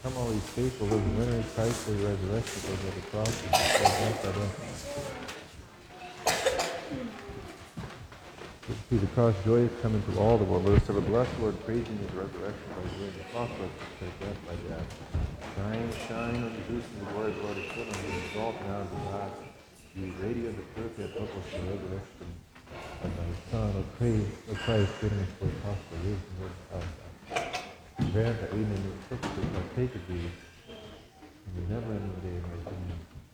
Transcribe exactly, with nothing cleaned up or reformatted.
Come always faithful, live winner, Christ, for your resurrection, goes by the cross, and death by death. Through the cross, joy is coming to all the world. Let us ever bless the Lord, praising his resurrection by doing the cross, let us by death by death. Shine, shine on the Zeus and the glory of the Lord, is put on the exalt now to God. You radiant the perfect, help us in the resurrection of thy Son, O praise, O Christ, goodness for the possible wisdom of God. Grant that we may perfectly partake of thee in the never-ending day of thy kingdom.